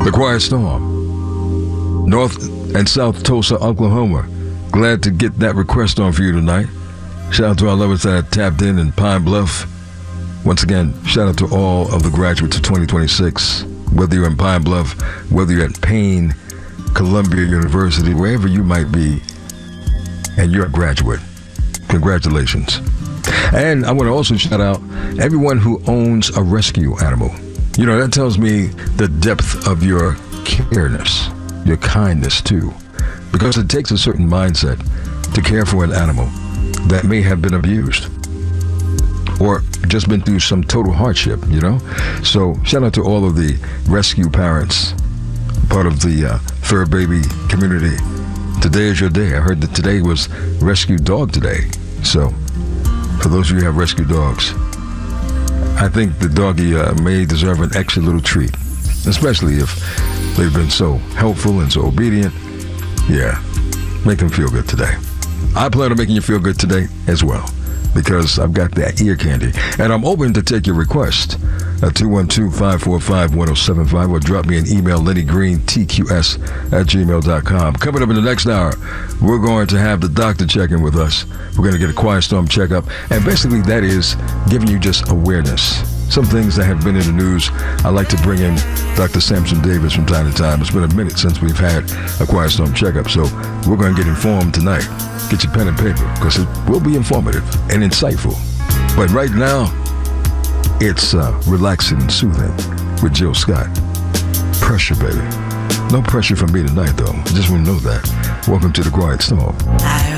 The Quiet Storm, North and South Tulsa, Oklahoma. Glad to get that request on for you tonight. Shout out to our lovers that tapped in Pine Bluff. Once again, shout out to all of the graduates of 2026. Whether you're in Pine Bluff, whether you're at Payne, Columbia University, wherever you might be, and you're a graduate, congratulations. And I want to also shout out everyone who owns a rescue animal. You know, that tells me the depth of your careness, your kindness too, because it takes a certain mindset to care for an animal that may have been abused or just been through some total hardship, you know? So shout out to all of the rescue parents, part of the fur baby community. Today is your day. I heard that today was Rescue Dog Day. So for those of you who have rescue dogs, I think the doggy may deserve an extra little treat, especially if they've been so helpful and so obedient. Yeah, make them feel good today. I plan on making you feel good today as well, because I've got that ear candy. And I'm open to take your request at 212-545-1075 or drop me an email, LennyGreenTQS@gmail.com. Coming up in the next hour, we're going to have the doctor check in with us. We're going to get a Quiet Storm checkup. And basically that is giving you just awareness. Some things that have been in the news. I like to bring in Dr. Samson Davis from time to time. It's been a minute since we've had a Quiet Storm checkup, so we're going to get informed tonight. Get your pen and paper, because it will be informative and insightful. But right now, it's relaxing and soothing with Jill Scott. Pressure, baby. No pressure from me tonight, though. I just want to know that. Welcome to the Quiet Storm.